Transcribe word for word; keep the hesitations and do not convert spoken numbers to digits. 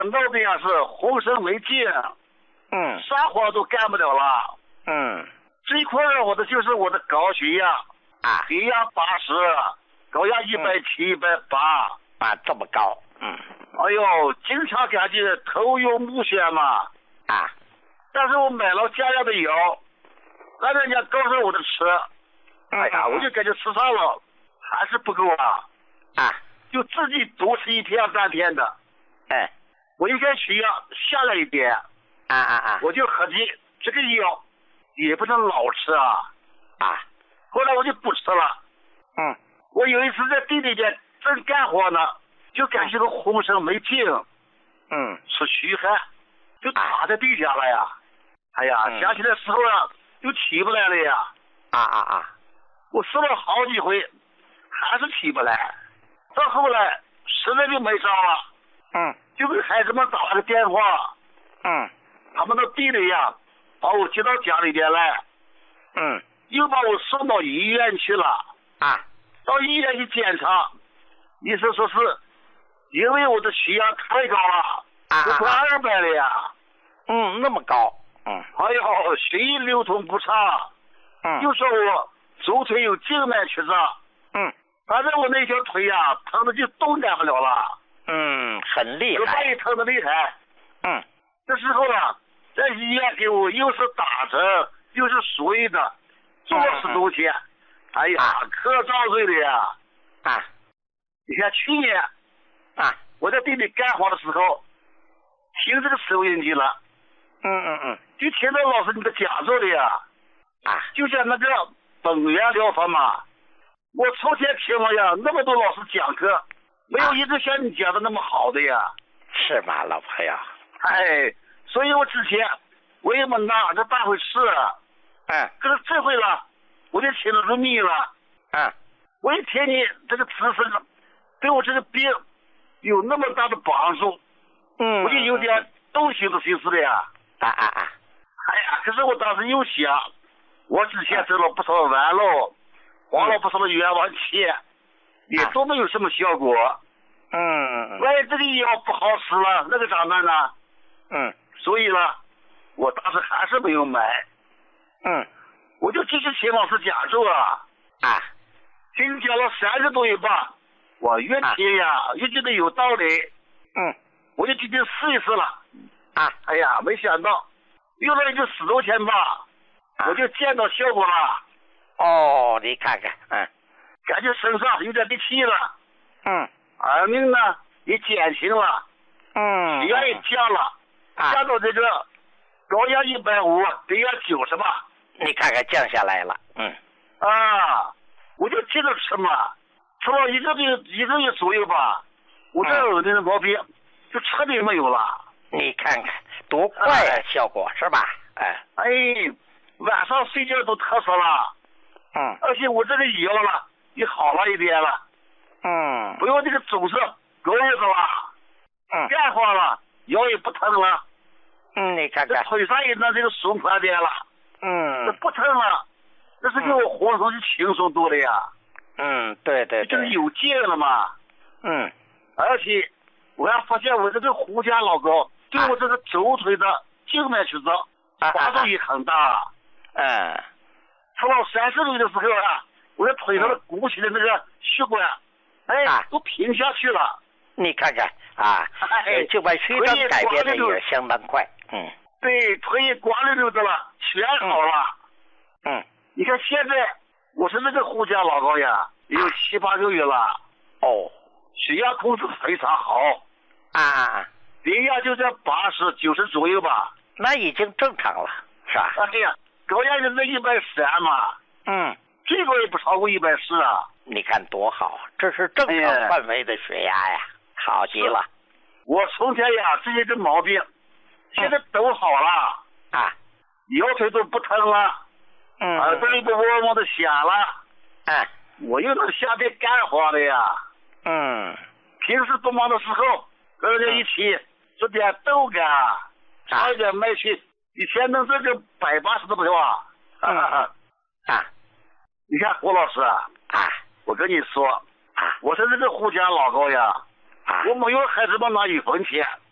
闹的呀是浑身没劲， 嗯， 啥活都干不了了。 嗯， 最困扰我的就是我的高血压， 啊， 血压八十，高压一百七、一百八。 啊，这么高，嗯， 哎呦，经常感觉头晕目眩嘛。 啊， 但是我买了家样的药，按人家告诉我的吃，哎呀，我就感觉吃上了还是不够啊。 啊， 就自己多吃一天半天的。 哎， 我应该血压下来一点。 啊啊啊， 我就合计这个药也不能老吃啊。 啊， 后来我就不吃了。 嗯， 我有一次在地里边正干活呢，就感觉到浑身没劲， 嗯， 出虚汗，就躺在地下了呀。哎呀， 嗯想起来时候啊，就起不来了呀。 啊啊啊， 我试了好几回，还是起不来。到后来实在就没招了， 嗯， 就给孩子们打了个电话， 嗯， 他们到地里呀，把我接到家里边来， 嗯， 又把我送到医院去了。 啊， 到医院去检查，医生说是因为我的血压太高了， 啊都快啊， 二百了呀。 嗯，那么高，嗯， 哎呦，血液流通不畅， 嗯， 又说我左腿有静脉曲张， 嗯， 反正我那条腿呀，疼的就动弹不了了， 嗯，很厉害， 胳膊也疼的厉害。 嗯， 这时候呢，在医院给我又是打针，又是输液的，做了十多天，哎呀， 啊可遭罪了呀！ 啊， 你看去年啊， 我在地里干活的时候，听这个收音机了， 嗯嗯嗯， 就听到老师你的讲座的呀， 啊， 就像那个本源疗法嘛。我昨天听了呀，那么多老师讲课，没有一个像你讲的那么好的呀。 是吧，老朋友？ 哎，所以我之前我也没拿这当回事， 嗯可是这回了，我就听得入迷了。 嗯， 我一听你这个知识，对我这个病有那么大的帮助， 嗯， 我就有点动心的心思了呀。 啊啊啊， 哎呀，可是我当时又想，我之前走了不少弯路，花了不少的冤枉钱，也都没有什么效果。 嗯万一这个药不好使了，那个咋办呢？ 嗯所以呢，我当时还是没有买， 嗯， 我就继续听老师讲座啊， 啊， 听讲了三个多月吧，我越听呀、越觉得有道理， 嗯我就今天试一试了。 啊， 哎呀，没想到用了一个十多天吧， 啊我就见到效果了， 哦，你看看，嗯感觉身上有点力气了， 嗯耳鸣呢也减轻了， 嗯， 血压也降了， 啊， 降到这个高压一百五，低压九十吧。 你看看降下来了，嗯啊，我就接着吃嘛，吃了一个月一个月左右吧，我这耳鸣的毛病就彻底没有了。 你看看多快呀、 哎效果是吧？哎， 哎，晚上睡觉都踏实了， 嗯而且我这个腰了也好了一点了， 嗯不用这个总是狗日子了， 嗯干活了腰也不疼了， 嗯，你看看， 这腿上也能这个松快点了，这嗯不疼了，这是给我活动是轻松多了呀， 嗯，对对就是对， 有劲了嘛。 嗯而且我还发现我这个胡家老高对我这个左腿的静脉曲张啊帮助也很大。 嗯吃了三十岁的时候啊，我的腿上的鼓起的那个血管，哎， 啊都平下去了。 你看看啊， 哎， 就把血糖改变的也相当快，嗯对，腿也光溜溜的了，全好了。 嗯， 你看现在我是那个胡家老高呀，也有七八个月了， 哦， 血压控制非常好， 啊啊啊， 血压就在八十九十左右吧。 那已经正常了，是吧？ 哎呀，高压就那一百三嘛， 嗯， 最高也不超过一百四啊。 你看多好，这是正常范围的血压呀，好极了我从前呀这些个毛病，现在都好了， 啊， 腰腿都不疼了， 嗯， 耳朵也不嗡嗡的响了， 嗯我又能下地干活了呀。 嗯平时不忙的时候，跟人家一起做点豆干，炒一点麦去，一天能挣个百八十多不是吧？ 嗯啊， 啊你看胡老师啊， 啊我跟你说， 啊我是这个胡家老高呀， 啊我没有孩子们拿一分钱，